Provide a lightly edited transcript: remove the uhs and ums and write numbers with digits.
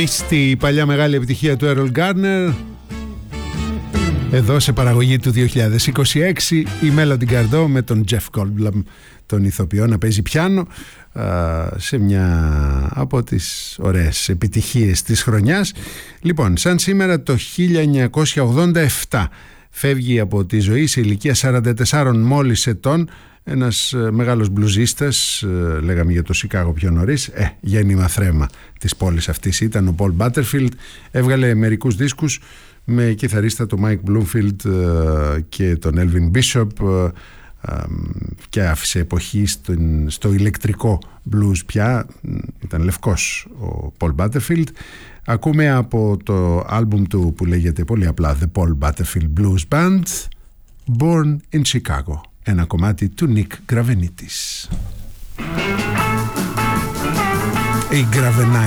Misty, η παλιά μεγάλη επιτυχία του Errol Garner. Εδώ σε παραγωγή του 2026 η Melody Gardot με τον Jeff Goldblum, τον ηθοποιό, να παίζει πιάνο σε μια από τις ωραίες επιτυχίες της χρονιάς. Λοιπόν, σαν σήμερα το 1987 φεύγει από τη ζωή σε ηλικία 44 μόλις ετών ένας μεγάλος μπλουζίστας, λέγαμε για το Σικάγο πιο νωρίς, γέννημα θρέμα της πόλης αυτής ήταν ο Paul Butterfield. Έβγαλε μερικούς δίσκους με κιθαρίστα τον Mike Bloomfield και τον Elvin Bishop και άφησε εποχή στο ηλεκτρικό blues πια. Ήταν λευκός ο Paul Butterfield. Ακούμε από το άλμπουμ του που λέγεται πολύ απλά The Paul Butterfield Blues Band, Born in Chicago, ένα κομμάτι του Nick Gravenitis. Η Gravenitis